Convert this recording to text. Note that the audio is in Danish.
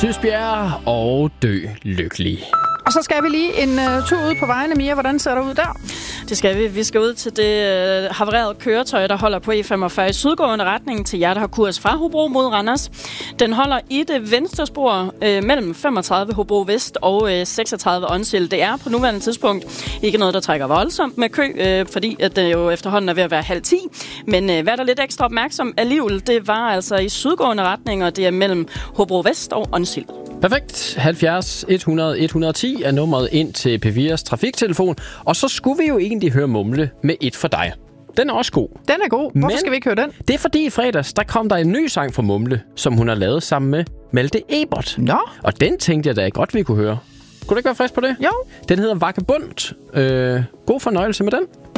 Sysbjerg og Dø Lykkelig. Og så skal vi lige en tur ud på vejene, Mia. Hvordan ser det ud der? Det skal vi. Vi skal ud til det havarerede køretøj, der holder på E45 i sydgående retning til jer, der har kurs fra Hobro mod Randers. Den holder i det venstre spor mellem 35 Hobro Vest og 36 Onsild. Det er på nuværende tidspunkt ikke noget, der trækker voldsomt med kø, fordi at det jo efterhånden er ved at være 9:30. Men hvad der lidt ekstra opmærksom alligevel, det var altså i sydgående retning, og det er mellem Hobro Vest og Onsild. Perfekt. 70 100 110 er nummeret ind til P4's trafiktelefon. Og så skulle vi jo egentlig høre Mumle med Et for dig. Den er også god. Den er god. Hvorfor skal vi ikke høre den? Det er fordi i fredags, der kom der en ny sang fra Mumle, som hun har lavet sammen med Malte Ebert. Nå. Og den tænkte jeg da godt, vi kunne høre. Kunne du ikke være frisk på det? Jo. Den hedder Vagabond. God fornøjelse med den.